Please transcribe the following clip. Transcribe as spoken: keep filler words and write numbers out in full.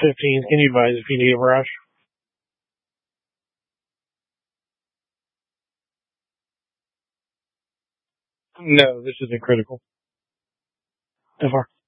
fifteen. Can you advise if you need a brush? No, this isn't critical. So far.